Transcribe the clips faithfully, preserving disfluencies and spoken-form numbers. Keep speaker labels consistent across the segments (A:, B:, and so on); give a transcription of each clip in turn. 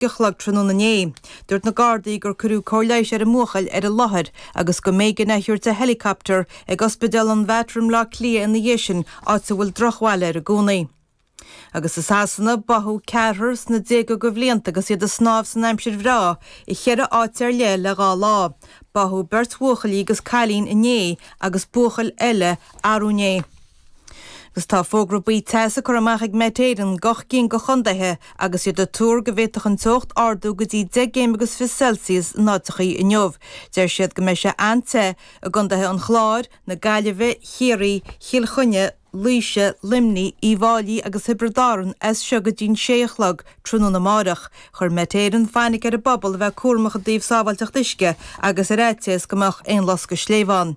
A: gichlog trúna né. Dúirt na Gardaí gur curú cóirléis ar a múchail ar a láthair agus go méid gnáisiúirt a helicopter ag ospidéal an bhátrum lá clia in na dhéisin áit sa bhfuil drochháil ar a gúnaí. Agus is hasanna bathú cearthars na déag go bhblianta agus iad a snáb san aimsir bhrá i cheire áit ar le le gá lá. Bathú beirt bhuachailí agus cailín i né agus buchail eile arú né. Gus tá fógra buí teasa chu amach ag metéireann gach cinn go chundaithe agus iad a túr go bhhéach an tocht ardú go dtí de géim agus fi Celsius nátachaí i neomh. Deir siad go mé sé ante a gundaithe an chláir na gaiileheh, chiaí, chiilchunne, Luise, limní, íháilí agus hibridáran as seo go dín séachlog trúna na márach, chur metéireann fáinnig ar a bobbal bheith cuarmach a daobh sábhailteach duisce agus a réiteas gomach éon las go sléibhán.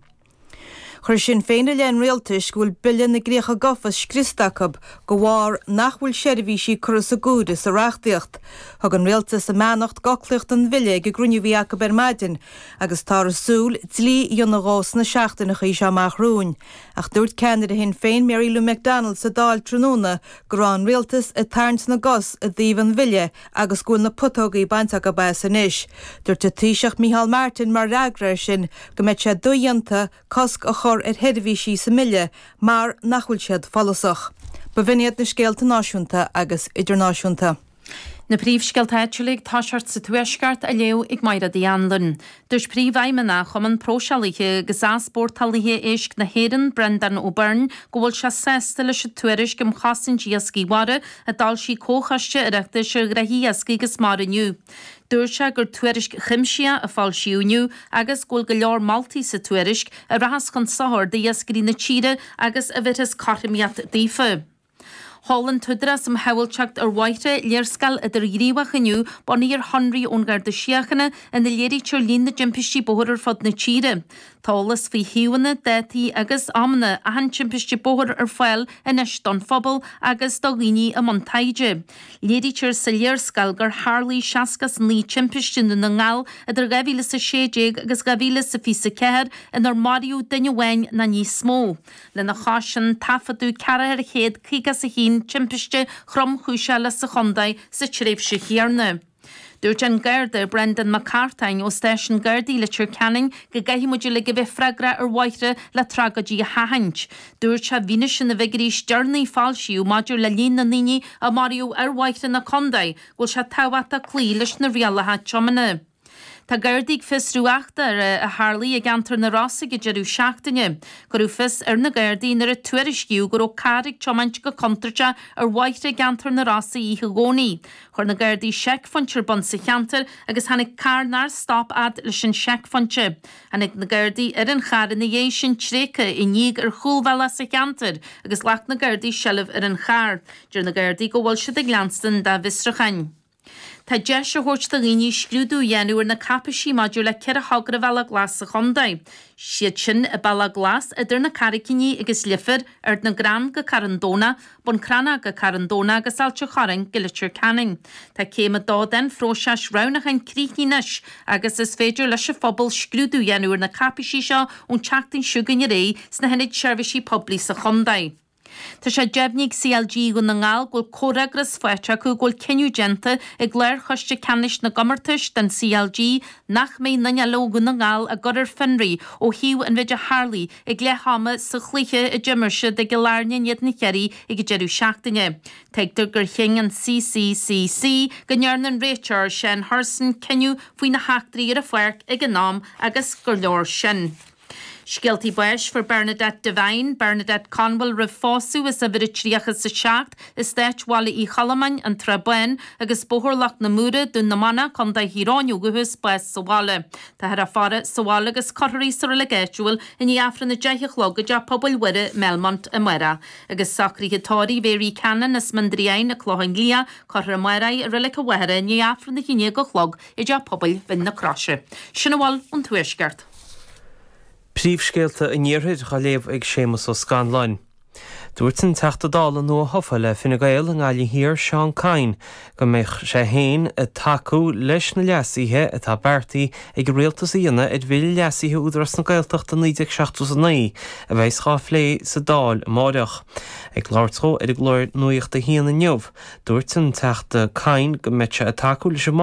A: Chur sin féinna leon réaltais go bhfuil billion na gréocha gofas scrístachab go bhfar nach bhfuil seirbhí sí churas a gúda sa reachtaíocht. Thug an réaltas a meannacht gachlaocht an bhile go grúnne bhí aca bermaidin agus tá súl dlí dionna gás na seachtainna í se amach rún. Ach dúirt ceannar a hin féin Mary Lou McDonald sa dáil tróna go rán réaltas a tarns na gos a dtíobh an bhile agus gúil na putógaí baintach a b san isis. Dúirt a tíiseach Micheál Martin mar reagra sin go méid sé dúianta cosc a chur ar headhí sí sa mille mar nachhfuil siad fallasach. Bhíoniad na scéalta náisiúnta agus idirnáisiúnta.
B: Na príomhscealtaitiúlaigh tá seart sa tuaisceart a leo ag maira dí anlan. Dús príomhhaimena chum an prósealaithe agus áspórtalaithe éisc na héan Brendan O'Byrne go bhfuil se sésta leis tuairis go chasan díascaí wara a dal sí cóchaiste ireachta se grathíascaí go mar aniu. Dúir se gur tuairisc chimsia a fáil siúniu agus ghfuil go leor maltaí sa tuairisc a rahas chun sothir díascaí na tíre agus a bheitas carimiat dífa. Holland tudra som hewilchacht ar waite leerscal a der ríwach aniu bonir Henry ongar de siachana en de léri Charlene de jimpisti bohor fod na chire. Tálas fi hiúna déti agus amna a han jimpisti bohor ar fáil en eston fobal agus dogini a montaige. Léri chir sa leerscal gur Harley Shaskas ní jimpisti na ngal a der gavile sa séjig agus gavile sa fi sa ceir en ar Mario dennewein na ní smó. Le na chasan tafadu cara ar héad kigas a hín Chimpiste chrom chúise sa chondaid sa tréifse hiarne. Dúirt an Garda Brendan McCarthy ó station Gardaí le Tir Canning go gaithimúide le go bheith freigra ar waithre le tragadí a hahaint. Dúirt se bhíne sin na bheitgurí stearnaí fáilsiú maidir le líon na níní a Mario ar waithre na condaid, bhfuil se táhata clí leis na rialathe teomana. Tá Gardaigh fis rúachta ar a Harley a gantar na Rossa go jeú seachtaine. Gurú fis ar na Gardaí nar a tuairisciú gur ó cádig chomaint go contrate ar waithre gantar na Rossa í hagóní. Chur na Gardaí seic fontir bon sa cheantar agus hanig carnar stop ad leis an seic fonte. Hanig na Gardaí ar an char na dhé sin trécha i níag ar chúlhela sa cheantar agus leach na Gardaí sellh ar an char. Dúir na Gardaí go bhfuil siad a glanstan da visrachain. Tá deis a hort a líní scrúdú dhéanú ar na capasí maidir le ceir a hagra bhela glas a chondaid. Siad sin a bhela glas idir na cariciní agus lifir ar na gran go Carandóna, bon crana go Carandóna agus ailte choring go Tir Canning. Tá céim a dáden fróseis ránach an críníis agus is féidir leis a phobal scrúdú dhéanú ar na capasí seo ón teachtain siúgan ré sna hennig seirbhísí poblí sa chondaid. Tá sé debnig C L G go na ngáil ghfuil córagras foiite chu ghfuil cinniú genta ag léir chuiste canis na gomartais den C L G nach mé nanne logo na ngáil a gorir Fenry ó hiú an bheidir Harley ag léhama sa chluiche i djimirse de go lárne iad na cheirí ag jeú seachtaine. Teagtar gur ching an C C C C go nearnan réitear sin thursan cinniú faoi na heachtarí ar a foiirc ag an nám agus gur leor sin. Scialtaí buis for Bernadette Devine, Bernadette Conwell rih fáú is a bhir tríachas sa seacht is steit wala í Chalaman an Trabuin agus bóthirlach na múra dún na mana chun da hírániu gohus buis sa wala. Tá ar a fara sa wala agus choirí sa le géitiúil in í afran na deithich logad a pobl wire Melmont a Mera. Agus sacrí hitáí Mary Cannon is mandriain a chlóhain lia chor a Mera a rilik a wehre in í afran na híine go chlog i de pobl vin na crase. Sinna bhil an tuaisceart.
C: Príomhscéalta in níorthaid cha léamh ag Séamus ó Scanláin. Dúirt san teachta dála nua hofa le Fine Gael an gáilí hir Seán Cain go méid sé héin a taú leis na leasíthe atá beartaí ag réaltas íana ag bhfuil leasíthe údras na Gaeltachta níodeag seachtas naí a bheith schá lé sa dáil máireach. Ag láirtó ar ag glóir nuíochta híana neamh, dúirt san teachta Cain go méid sé a taú leis